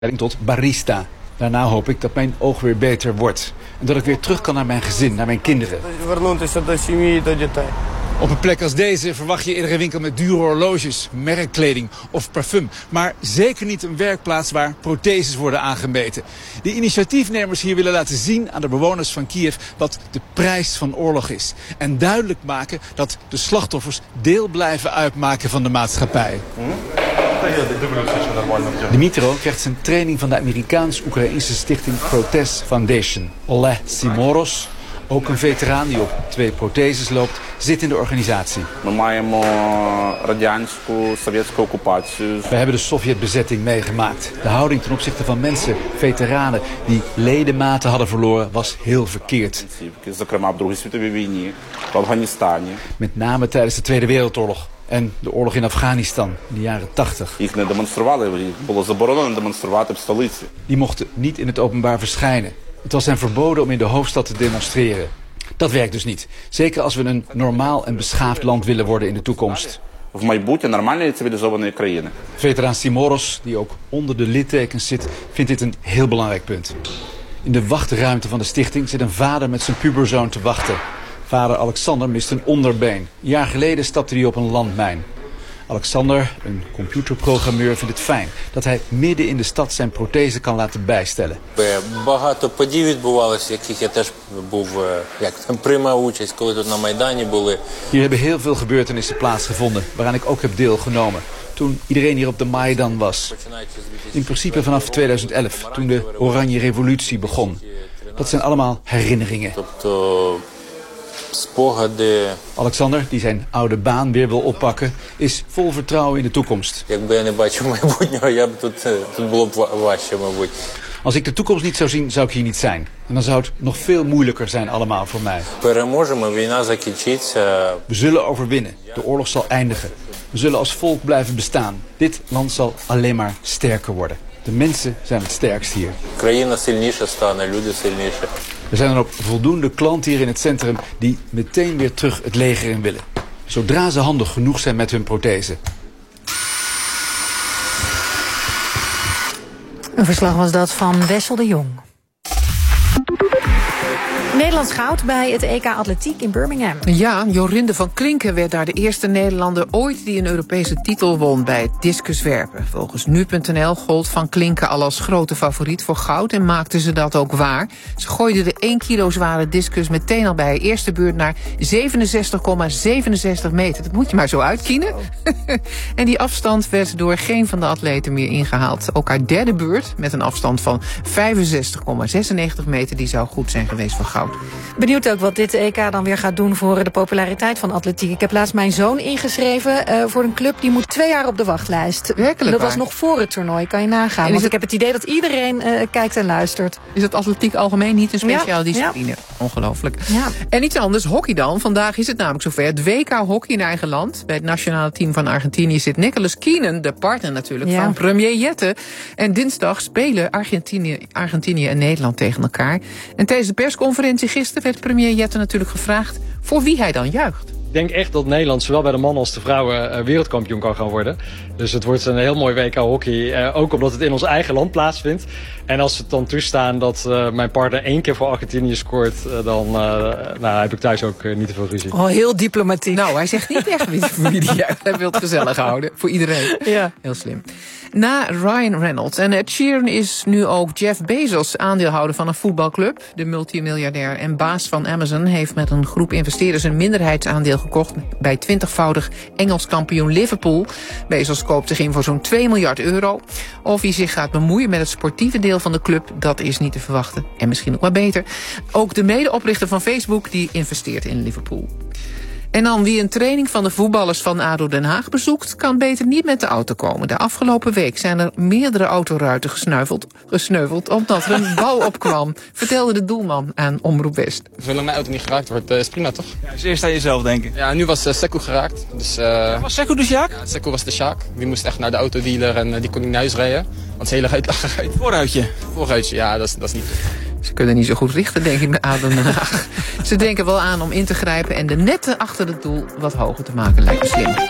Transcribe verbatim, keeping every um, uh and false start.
tot barista. Daarna hoop ik dat mijn oog weer beter wordt. En dat ik weer terug kan naar mijn gezin, naar mijn kinderen. Op een plek als deze verwacht je eerder een winkel met dure horloges, merkkleding of parfum. Maar zeker niet een werkplaats waar protheses worden aangemeten. De initiatiefnemers hier willen laten zien aan de bewoners van Kiev wat de prijs van oorlog is. En duidelijk maken dat de slachtoffers deel blijven uitmaken van de maatschappij. Dimitro krijgt zijn training van de Amerikaans-Oekraïnse stichting Protest Foundation. Oleg Simoros, ook een veteraan die op twee protheses loopt, zit in de organisatie. We hebben de Sovjetbezetting meegemaakt. De houding ten opzichte van mensen, veteranen, die ledematen hadden verloren, was heel verkeerd. Met name tijdens de Tweede Wereldoorlog. En de oorlog in Afghanistan in de jaren tachtig. Die mochten niet in het openbaar verschijnen. Het was hen verboden om in de hoofdstad te demonstreren. Dat werkt dus niet. Zeker als we een normaal en beschaafd land willen worden in de toekomst. Veteraan Simoros, die ook onder de littekens zit, vindt dit een heel belangrijk punt. In de wachtruimte van de stichting zit een vader met zijn puberzoon te wachten. Vader Alexander mist een onderbeen. Een jaar geleden stapte hij op een landmijn. Alexander, een computerprogrammeur, vindt het fijn dat hij midden in de stad zijn prothese kan laten bijstellen. Багато подій відбувалося, яких я теж був, як там приймав участь, коли тут на Майдані були. Hier hebben heel veel gebeurtenissen plaatsgevonden, waaraan ik ook heb deelgenomen. Toen iedereen hier op de Maidan was. In principe vanaf tweeduizend elf, toen de Oranje Revolutie begon. Dat zijn allemaal herinneringen. Alexander, die zijn oude baan weer wil oppakken, is vol vertrouwen in de toekomst. Als ik de toekomst niet zou zien, zou ik hier niet zijn. En dan zou het nog veel moeilijker zijn allemaal voor mij. We zullen overwinnen. De oorlog zal eindigen. We zullen als volk blijven bestaan. Dit land zal alleen maar sterker worden. De mensen zijn het sterkst hier. Er zijn dan ook voldoende klanten hier in het centrum die meteen weer terug het leger in willen. Zodra ze handig genoeg zijn met hun prothese. Een verslag was dat van Wessel de Jong. Nederlands goud bij het E K Atletiek in Birmingham. Ja, Jorinde van Klinken werd daar de eerste Nederlander ooit die een Europese titel won bij het discuswerpen. Volgens nu punt n l gold Van Klinken al als grote favoriet voor goud en maakte ze dat ook waar. Ze gooide de één kilo zware discus meteen al bij haar eerste beurt naar zevenenzestig komma zevenenzestig meter. Dat moet je maar zo uitkienen. En die afstand werd door geen van de atleten meer ingehaald. Ook haar derde beurt, met een afstand van vijfenzestig komma zesennegentig meter, die zou goed zijn geweest voor goud. Benieuwd ook wat dit E K dan weer gaat doen voor de populariteit van atletiek. Ik heb laatst mijn zoon ingeschreven uh, voor een club die moet twee jaar op de wachtlijst. Werkelijk en dat waar? was nog voor het toernooi, kan je nagaan. Want het... ik heb het idee dat iedereen uh, kijkt en luistert. Is het atletiek algemeen niet een speciale ja, discipline? Ja. Ongelooflijk. Ja. En iets anders, hockey dan. Vandaag is het namelijk zover. Het W K hockey in eigen land. Bij het nationale team van Argentinië zit Nicolas Keenan, de partner natuurlijk ja. van premier Jette. En dinsdag spelen Argentinië, Argentinië en Nederland tegen elkaar. En tijdens de persconferentie gisteren werd premier Jette natuurlijk gevraagd voor wie hij dan juicht. Ik denk echt dat Nederland zowel bij de mannen als de vrouwen uh, wereldkampioen kan gaan worden. Dus het wordt een heel mooi W K hockey. Uh, ook omdat het in ons eigen land plaatsvindt. En als we het dan toestaan dat uh, mijn partner één keer voor Argentinië scoort, uh, dan uh, nou, heb ik thuis ook uh, niet te veel ruzie. Oh, heel diplomatiek. Nou, hij zegt niet echt wie, voor wie die juicht. Hij wil het gezellig houden. Voor iedereen. Ja. Heel slim. Na Ryan Reynolds en Ed Sheeran is nu ook Jeff Bezos aandeelhouder van een voetbalclub. De multimiljardair en baas van Amazon heeft met een groep investeerders een minderheidsaandeel gekocht bij twintigvoudig Engels kampioen Liverpool. Bezos koopt zich in voor zo'n twee miljard euro. Of hij zich gaat bemoeien met het sportieve deel van de club, dat is niet te verwachten. En misschien ook maar beter. Ook de medeoprichter van Facebook die investeert in Liverpool. En dan wie een training van de voetballers van A D O Den Haag bezoekt, kan beter niet met de auto komen. De afgelopen week zijn er meerdere autoruiten gesneuveld, gesneuveld omdat er een bal opkwam, vertelde de doelman aan Omroep West. Zolang mijn auto niet geraakt wordt, uh, is prima toch? Ja, dus eerst aan jezelf denken. Ja, nu was uh, Sekou geraakt. Dus, uh, ja, was Sekou de Sjaak? Ja, Sekou was de Sjaak. Die moest echt naar de autodealer en uh, die kon niet naar huis rijden. Want zijn hele ruit lag eruit. Vooruitje? Vooruitje, ja, dat is, dat is niet goed. Ze kunnen niet zo goed richten, denk ik, met A D O Den Haag. Ze denken wel aan om in te grijpen en de netten achter het doel wat hoger te maken. Lijkt me slim.